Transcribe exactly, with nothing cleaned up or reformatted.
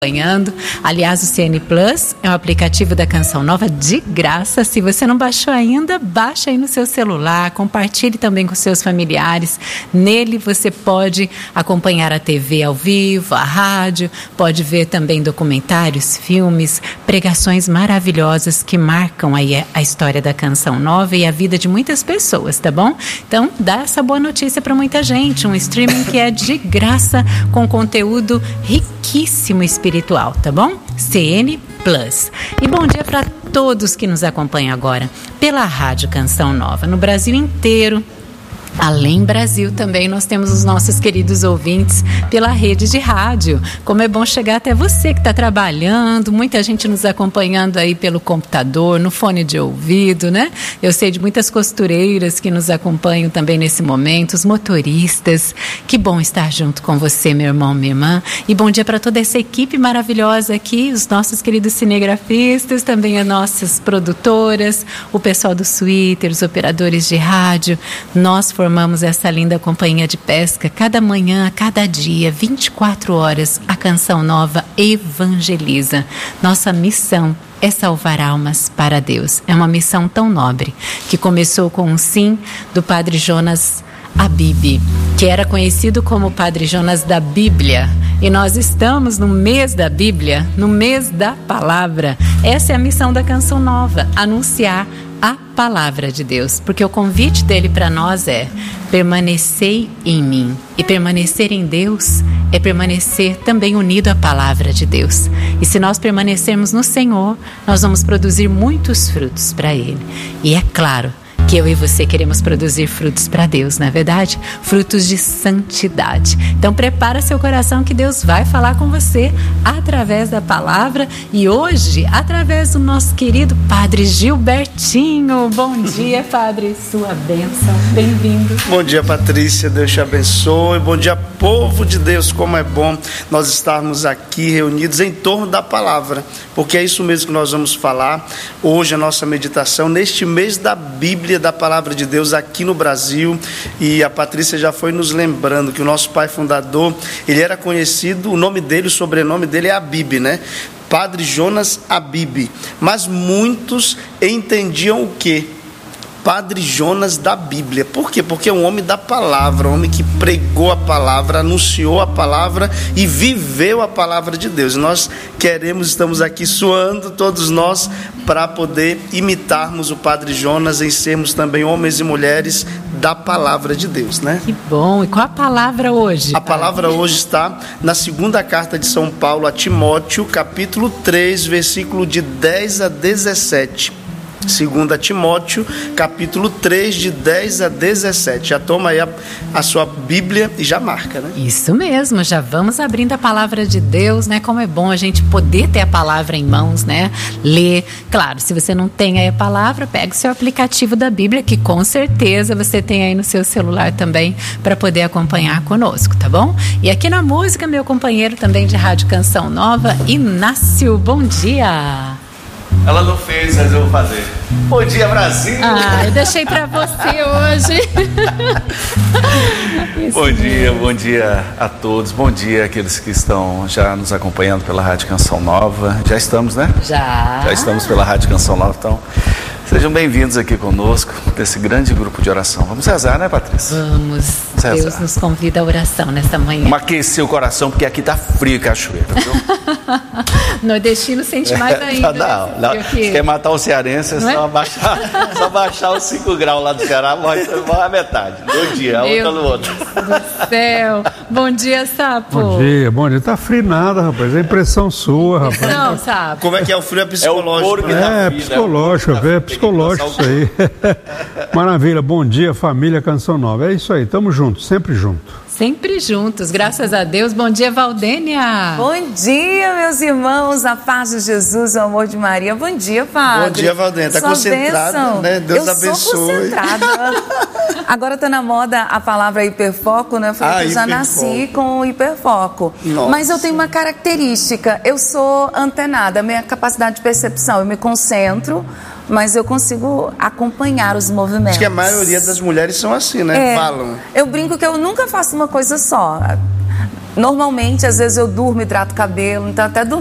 acompanhando. Aliás, o C N Plus é um aplicativo da Canção Nova de graça. Se você não baixou ainda, baixa aí no seu celular, compartilhe também com seus familiares. Nele você pode acompanhar a T V ao vivo, a rádio, pode ver também documentários, filmes, pregações maravilhosas que marcam aí a história da Canção Nova e a vida de muitas pessoas, tá bom? Então, dá essa boa notícia para muita gente, um streaming que é de graça, com conteúdo riquíssimo espiritual, tá bom? C N Plus. E bom dia para todos que nos acompanham agora pela Rádio Canção Nova, no Brasil inteiro. Além Brasil também nós temos os nossos queridos ouvintes pela rede de rádio. Como é bom chegar até você que está trabalhando, muita gente nos acompanhando aí pelo computador, no fone de ouvido, né? Eu sei de muitas costureiras que nos acompanham também nesse momento, os motoristas. Que bom estar junto com você, meu irmão, minha irmã. E bom dia para toda essa equipe maravilhosa aqui, os nossos queridos cinegrafistas, também as nossas produtoras, o pessoal do Twitter, os operadores de rádio. Nós formamos essa linda companhia de pesca. Cada manhã, cada dia, vinte e quatro horas, a Canção Nova evangeliza. Nossa missão é salvar almas para Deus. É uma missão tão nobre que começou com um sim do Padre Jonas Abib, que era conhecido como Padre Jonas da Bíblia. E nós estamos no mês da Bíblia, no mês da palavra. Essa é a missão da Canção Nova, anunciar a palavra de Deus, porque o convite dele para nós é: permanecei em mim. E permanecer em Deus é permanecer também unido à palavra de Deus. E se nós permanecermos no Senhor, nós vamos produzir muitos frutos para Ele. E é claro que eu e você queremos produzir frutos para Deus, não é verdade? Frutos de santidade. Então prepara seu coração que Deus vai falar com você através da palavra e hoje através do nosso querido Padre Gilbertinho. Bom dia, Padre, sua bênção, bem-vindo. Bom dia, Patrícia, Deus te abençoe. Bom dia, povo de Deus, como é bom nós estarmos aqui reunidos em torno da palavra, porque é isso mesmo que nós vamos falar hoje, a nossa meditação neste mês da Bíblia, da palavra de Deus aqui no Brasil. E a Patrícia já foi nos lembrando que o nosso pai fundador, ele era conhecido, o nome dele, o sobrenome dele é Abib, né? Padre Jonas Abib. Mas muitos entendiam o quê? Padre Jonas da Bíblia. Por quê? Porque é um homem da palavra, um homem que pregou a palavra, anunciou a palavra e viveu a palavra de Deus. Nós queremos, estamos aqui suando, todos nós, para poder imitarmos o Padre Jonas em sermos também homens e mulheres da palavra de Deus, né? Que bom! E qual a palavra hoje? A palavra hoje está na segunda carta de São Paulo a Timóteo, capítulo três, versículo de dez a dezessete. Segunda Timóteo, capítulo três, de dez a dezessete. Já toma aí a, a sua Bíblia e já marca, né? Isso mesmo, já vamos abrindo a palavra de Deus, né? Como é bom a gente poder ter a palavra em mãos, né? Ler. Claro, se você não tem aí a palavra, pega o seu aplicativo da Bíblia, que com certeza você tem aí no seu celular também, para poder acompanhar conosco, tá bom? E aqui na música, meu companheiro também de Rádio Canção Nova, Inácio, bom dia! Ela não fez, mas eu vou fazer. Bom dia, Brasil! Ah, eu deixei pra você hoje. Bom dia, bom dia a todos. Bom dia àqueles que estão já nos acompanhando pela Rádio Canção Nova. Já estamos, né? Já. Já estamos pela Rádio Canção Nova, então sejam bem-vindos aqui conosco, desse grande grupo de oração. Vamos rezar, né, Patrícia? Vamos. Vamos Deus nos convida à oração nesta manhã. Vamos aquecer o coração, porque aqui tá frio, cachoeira, viu? Nordestino sente mais ainda. Não, não. Né? Se quer matar o cearense, é não só, é? baixar, só baixar os cinco graus lá do Ceará, morre a metade. Um dia, a outra no outro. Meu Deus do céu. Bom dia, Sapo. Bom dia, bom dia. Tá frio nada, rapaz. É impressão sua, rapaz. Não, Sapo. Como é que é o frio? É psicológico. É o couro que né? tá É, frio, psicológico, né? é psicológico isso aí. Maravilha, bom dia, família Canção Nova. É isso aí, tamo juntos, sempre junto. Sempre juntos, graças a Deus. Bom dia, Valdênia. Bom dia, meus irmãos, a paz de Jesus, o amor de Maria. Bom dia, Padre. Bom dia, Valdênia. Está concentrada, bênção. né? Deus eu abençoe. Sou concentrada. Agora está na moda a palavra hiperfoco, né? Foi Ah, que eu já hiperfoco. nasci com hiperfoco. Nossa. Mas eu tenho uma característica, eu sou antenada, a minha capacidade de percepção, eu me concentro, mas eu consigo acompanhar os movimentos. Acho que a maioria das mulheres são assim, né? É, Falam. eu brinco que eu nunca faço uma coisa só. normalmente, às vezes eu durmo, hidrato o cabelo, então até